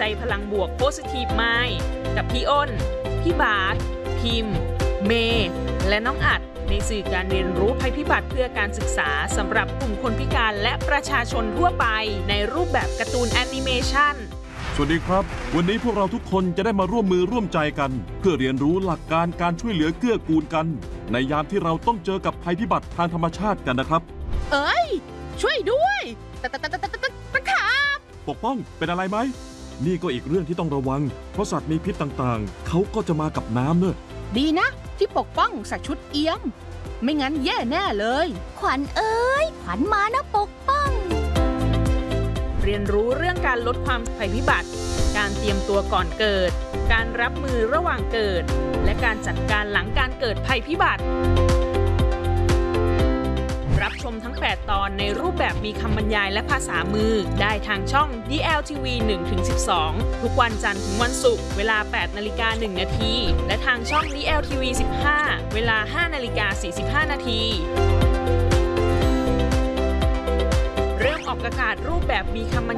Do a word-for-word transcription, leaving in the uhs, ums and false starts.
พลังบวก Positive Mind กับพี่อ้น พี่บาสพิมพ์ เมย์และน้องอัดในสื่อการเรียนรู้ภัยพิบัติเพื่อการศึกษาสำหรับกลุ่มคนพิการและประชาชนทั่วไปในรูปแบบการ์ตูนแอนิเมชันสวัสดีครับวันนี้พวกเราทุกคนจะได้มาร่วมมือร่วมใจกันเพื่อเรียนรู้หลักการการช่วยเหลือเกื้อกูลกันในยามที่เราต้องเจอกับภัยพิบัติทางธรรมชาติกันนะครับเอ้ยช่วยด้วยตะตะตะตะตะตะตะขาบปกป้องเป็นอะไรไหมนี่ก็อีกเรื่องที่ต้องระวังเพราะสัตว์มีพิษต่างๆเขาก็จะมากับน้ำเนอะดีนะที่ปกป้องใส่ชุดเอี้ยมไม่งั้นแย่แน่เลยขวัญเอ้ยขวัญมานะปกป้องเรียนรู้เรื่องการลดความภัยพิบัติการเตรียมตัวก่อนเกิดการรับมือระหว่างเกิดและการจัดการหลังการเกิดภัยพิบัติรับชมทั้งแปดตอนในรูปแบบมีคำบรรยายและภาษามือได้ทางช่อง ดี แอล ที วี หนึ่งถึงสิบสอง ทุกวันจันทร์ถึงวันศุกร์เวลา แปดนาฬิกาหนึ่งนาทีและทางช่อง ดี แอล ที วี สิบห้า เวลา ห้านาฬิกาสี่สิบห้านาทีเริ่มออกอากาศรูปแบบมีคำบรร